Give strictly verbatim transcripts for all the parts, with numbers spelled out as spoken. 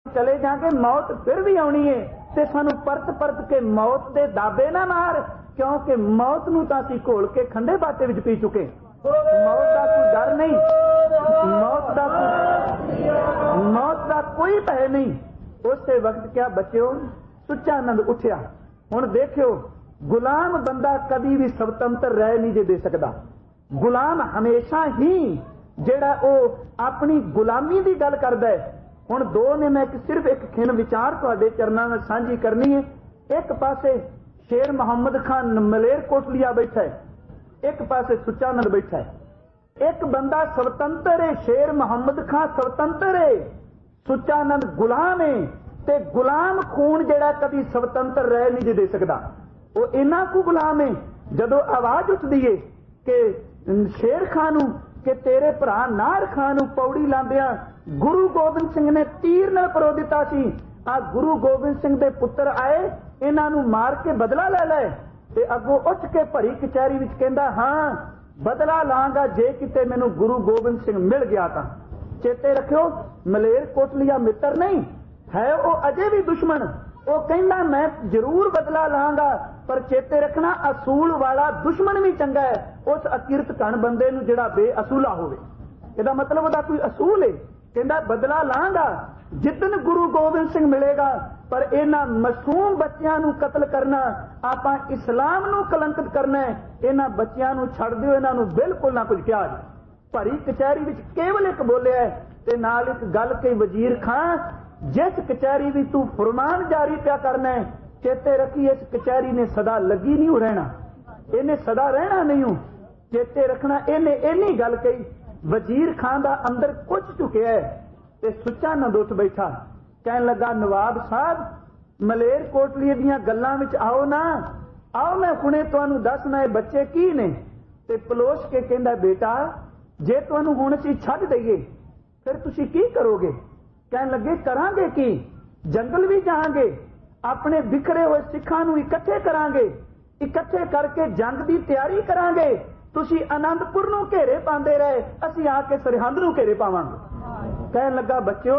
चले जाएंगे, मौत फिर भी आनी है, ते सानू परत परत के मौत दे दाबे ना मार, क्योंकि मौत नूं तां असीं घोल के खंडे बाटे विच पी चुके। मौत का कोई डर नहीं, मौत का मौत का कोई भय नहीं। उस वक्त क्या बच्चों सुच्चानंद उठिया। हुण देखियो, गुलाम बंदा कभी भी स्वतंत्र रह नहीं जे दे सकदा। गुलाम हमेशा ही जेड़ा ओ अपनी गुलामी की गल करदा है। हुण दो ने मैं सिर्फ एक खिन विचार तुहाडे चरनां में सांझी करनी है। एक पासे शेर मुहम्मद खान मलेरकोटलिया बैठा है, एक पासे सुच्चानंद बैठा है। एक बंदा स्वतंत्र है, शेर मुहम्मद खान स्वतंत्र है, सुच्चानंद गुलाम है। ते गुलाम खून जेड़ा कभी स्वतंत्र रह नहीं जे दे सकदा। वो इन्ना कु गुलाम है, जदों आवाज उठदी है कि शेर खान नूं कि तेरे भरा नार खान नूं पौड़ी लांदियां गुरु गोबिंद सिंह ने तीर नाल परो दिता सी। आ गुरु गोबिंद सिंह दे पुत्र आए, इन्हां नूं मार के बदला ले ले। ते अगों उठ के भरी कचहरी विच कहंदा, हाँ बदला लांगा जे किते मैनूं गुरु गोबिंद सिंह मिल गया तां। चेते रखियो, मलेरकोटलिया मित्र नहीं है, वो अजे भी दुश्मन। वो कहंदा मैं जरूर बदला लांगा, पर चेते रखना असूल वाला दुश्मन भी चंगा है उस अकिरत घन बंदे नूं जिहड़ा बेअसूला होवे। इहदा मतलब ओहदा कोई असूल है। कहंदा बदला लांगा जिदन गुरु गोबिंद सिंह मिलेगा, पर इन्हां मासूम बच्चियां नूं कतल करना, आपां इस्लाम नूं कलंकित करना है। इन्हां बच्चियां नूं छड्ड दिओ, इन्हां नूं बिल्कुल ना कुछ कहा जाए। भरी कचहरी विच केवल एक बोलिया ते नाल एक गल कही, वजीर खां जिस कचहरी भी तू फरमान जारी पिया करना है, चेते रखी इस कचहरी ने सदा लगी नहीं रहना, इन्हें सदा रहना नहीं हो। चेते रखना इन्हें इन्नी गल कही, वजीर खान दा अंदर कुछ चुकिया है। ते सुच्चानंद उठ बैठा, कहन लगा नवाब साहब मलेरकोटली दीयां गल्लां विच आओ ना, आओ मैं हुणे तुहानूं दसना है बच्चे की ने। ते पलोस के कहंदा बेटा जे तुहानूं हुण असीं छड्ड दईए फिर तुसीं की करोगे? कहन लगे करांगे की, जंगल भी जाएंगे, अपने बिखरे हुए सिखां नूं इकट्ठे करांगे, इकट्ठे करके जंग की तैयारी करांगे। तुसीं आनंदपुर नूं घेरे पांदे रहे, असीं आके सरहंद नूं घेरे पावांगे। कहन लगा बच्चों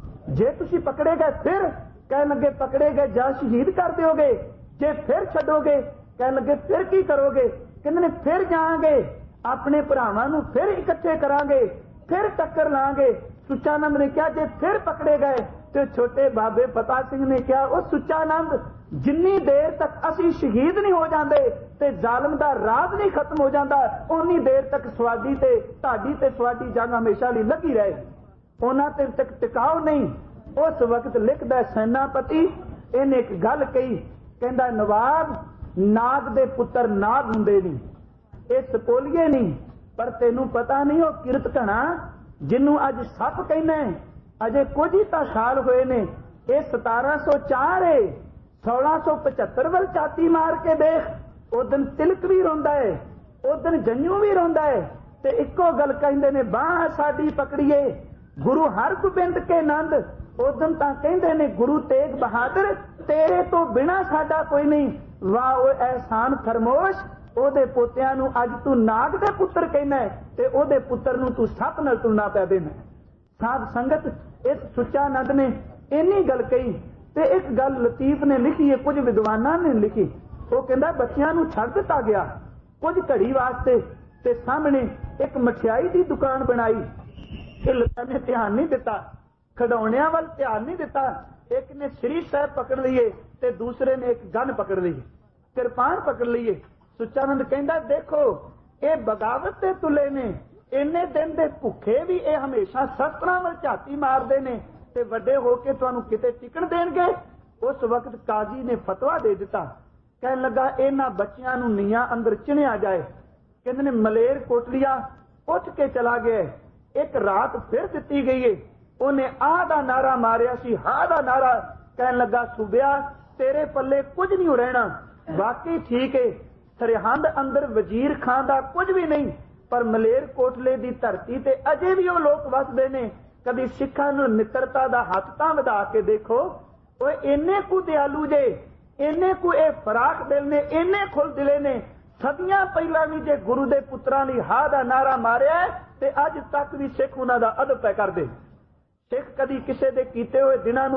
जे तुसीं पकड़े गए फिर? कहन लगे पकड़े गए जा शहीद कर दोगे, जे फिर छड्डोगे कहन लगे फिर की करोगे? कहंदे ने फिर जाएंगे, अपने भरावां नूं फिर इकट्ठे करांगे, फिर टक्कर लांगे। सुच्चानंद ने कहा जे फिर पकड़े गए तो छोटे बाबे फतेह सिंह ने कहा ओ सुच्चानंद जिन्नी देर तक असी शहीद नहीं हो जाते ते जालिम दा राज नहीं खत्म हो जाता, उन्नी देर तक स्वाडी ते ताड़ी ते स्वाडी जंग हमेशा लिए लगी रहे, उन्हां ते तक टिकाओ नहीं। उस वक्त लिखदा सेनापति इन्हें एक गल कही, कहंदा नवाब नाग दे पुत्र नाग हुंदे नहीं, ये सपोलिए नहीं, पर तेनू पता नहीं वो किरत घना जिन्नू अज सप कहना है, अजे कुछ ही तो साल हुए ने, ये सतारा सौ चार है, सोलह सौ पचहत्तर वल छाती मार के देख, उस दिन तिलक भी रोंदा है, उस दिन जंजू भी रोंदा है, ते इको गल कहंदे ने बांह साडी पकड़िए गुरु हरगोबिंद के नंद। उस दिन तां कहंदे ने गुरु तेग बहादुर तेरे तो बिना साडा कोई नहीं, वाह ओ एहसान फरमोश ओदे पोतियां नूं अज तू नाग दे पुत्र कहना है ते ओदे पुत्र नूं तू सप नाल तुलना पै देना। साध संगत इस सुच्चानंद ने इन्नी गल कही ते एक गल लतीफ ने लिखी है, कुछ विद्वानां ने लिखी। वो कहंदा बच्चियां नूं छड्ड दिता गया कुछ घड़ी वास्ते ते सामने एक मठियाई की दुकान बनाई। हिलता ने ध्यान नहीं दिता, खिडौणियां वल ध्यान नहीं दिता, एक ने श्री साहब पकड़ लिए ते दूसरे ने एक गन पकड़ ली, किरपान पकड़ लिए। सुच्चानंद कहंदा देखो ये बगावत दे तुले ने, इन्ने दिन दे भुखे भी ये हमेशा शस्त्रां वल झाती मारदे ने ते वड्डे होके तुहानूं किते टिकण देणगे। उस वक्त काजी ने फतवा दे दिता, कहन लगा इन्हां बच्चियां नूं नीआं अंदर चिणिया जाए। कहंदे ने मलेरकोटलिया उठ के चला गया, एक रात फिर दिती गई है, उन्हें आह दा नारा मारिया सी, हा दा नारा। कहन लगा सूबिया तेरे पल्ले कुछ नहीं रहना, वाकई ठीक है सरहंद अंदर वजीर खान दा कुछ भी नहीं, पर मलेरकोटले दी धरती ते अजे भी वो लोग वसदे ने। कभी सिखां नूं मित्रता दा हथ तां वधा के देखो, ओए इन्ने कु दयालु जे, इन्ने कु ए फराख दिल ने, इन्ने खुल दिले ने। सदियां पहला भी जे गुरु दे पुत्रां लई हा दा नारा मारिया ते अज तक भी सिख उन्हां दा अदब पै करदे। सिख कदी किसे दे कीते हुए दिनां नूं